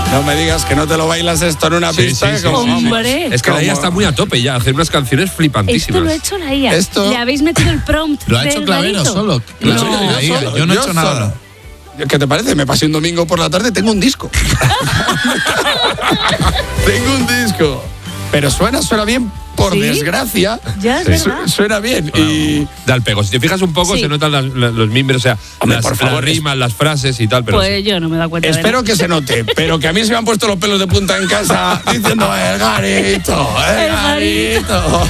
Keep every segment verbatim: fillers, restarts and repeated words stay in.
No me digas que no te lo bailas esto en una Sí, pista. sí, sí, como, sí. Hombre. Es que la ¿Cómo? I A está muy a tope ya, hacer unas canciones flipantísimas. Esto lo ha hecho la I A. Esto- ¿Le habéis metido el prompt Lo ha hecho del Clavero garito? solo. No, Lo ha hecho la I A, solo, yo no he hecho solo. nada. ¿Qué te parece? Me pasé un domingo por la tarde, tengo un disco. Tengo un disco. Pero suena, suena bien, por ¿Sí? desgracia. Ya es Sí. verdad. Su- Suena bien. Y Da el pego. Si te fijas un poco, Sí. se notan las- las- los mimbres, o sea, Hombre, las, por favor, las rimas, las frases y tal, pero Pues sí. yo no me he dado cuenta de espero nada. que se note, pero que a mí se me han puesto los pelos de punta en casa diciendo el garito, el, El garito. garito.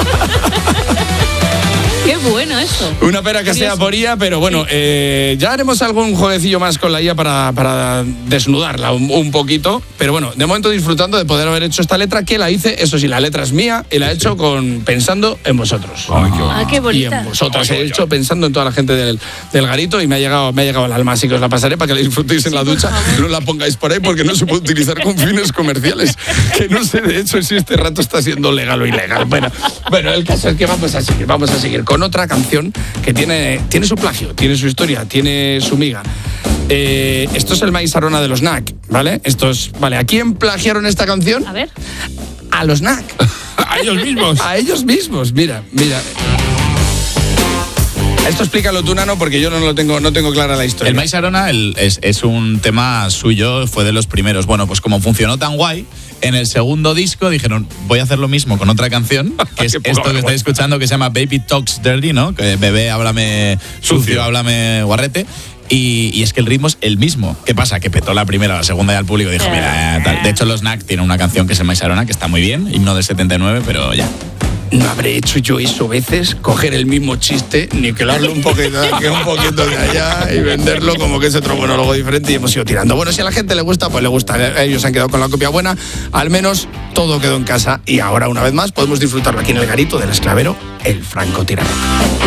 Qué bueno eso. Una pena que sea por I A, pero bueno, eh, ya haremos algún jueguecillo más con la I A para, para desnudarla un, un poquito. Pero bueno, de momento disfrutando de poder haber hecho esta letra, que la hice, eso sí, la letra es mía y la he hecho con pensando en vosotros. Ay, qué Ah, qué Y bonita. en vosotras he hecho pensando en toda la gente del, del garito y me ha llegado me ha llegado al alma, así que os la pasaré para que la disfrutéis en la ducha. No la pongáis por ahí porque no se puede utilizar con fines comerciales. Que no sé de hecho si este rato está siendo legal o ilegal. Bueno, bueno, el caso es que vamos a seguir, vamos a seguir con otra canción que tiene, tiene su plagio, tiene su historia, tiene su miga. Eh, esto es el Maíz Arona de los N A C, ¿vale? Esto es, vale, ¿a quién plagiaron esta canción? A ver. A los N A C. A ellos mismos. A ellos mismos, mira, mira. Esto explícalo tú, Nano, porque yo no lo tengo, no tengo clara la historia. El Maíz Arona el- es, es un tema suyo, fue de los primeros. Bueno, pues como funcionó tan guay, en el segundo disco dijeron, voy a hacer lo mismo con otra canción, que es Qué poca esto que vergüenza. estáis escuchando, que se llama Baby Talks Dirty, ¿no? Que bebé, háblame sucio, Sucio. háblame guarrete. Y, y es que el ritmo es el mismo. ¿Qué pasa? Que petó la primera, la segunda y al público dijo, mira, eh, tal. De hecho, los N A C tienen una canción que es el Maíz Arona, que está muy bien, himno del setenta y nueve, pero ya. No habré hecho yo eso veces, coger el mismo chiste, niquelarlo un poquito de aquí, un poquito de allá y venderlo como que es otro monólogo diferente y hemos ido tirando. Bueno, si a la gente le gusta, pues le gusta. Ellos han quedado con la copia buena. Al menos todo quedó en casa y ahora, una vez más, podemos disfrutarlo aquí en el garito del Esclavero, el francotirador.